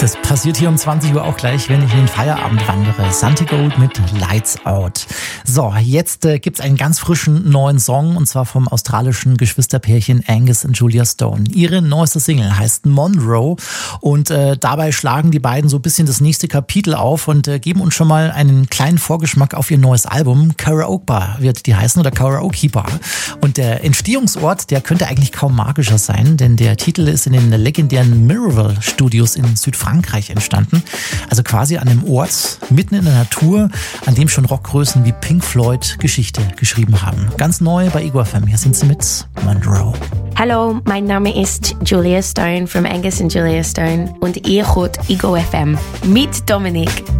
Das passiert hier um 20 Uhr auch gleich, wenn ich in den Feierabend wandere. Santi Gold mit Lights Out. So, jetzt gibt's einen ganz frischen neuen Song, und zwar vom australischen Geschwisterpärchen Angus und Julia Stone. Ihre neueste Single heißt Monroe, und dabei schlagen die beiden so ein bisschen das nächste Kapitel auf und geben uns schon mal einen kleinen Vorgeschmack auf ihr neues Album. Karaoke Bar wird die heißen, oder Karaoke Bar. Und der Entstehungsort, der könnte eigentlich kaum magischer sein, denn der Titel ist in den legendären Miraval Studios in Südfrankreich entstanden. Also quasi an einem Ort mitten in der Natur, an dem schon Rockgrößen wie Pink Floyd Geschichte geschrieben haben. Ganz neu bei Ego FM. Hier sind sie mit Monroe. Hallo, mein Name ist Julia Stone from Angus and Julia Stone und ihr hört Ego FM mit Dominik.